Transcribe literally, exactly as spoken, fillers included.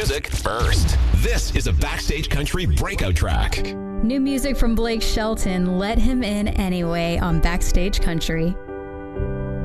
music first. This is a Backstage Country breakout track. New music from Blake Shelton, Let Him In Anyway on Backstage Country.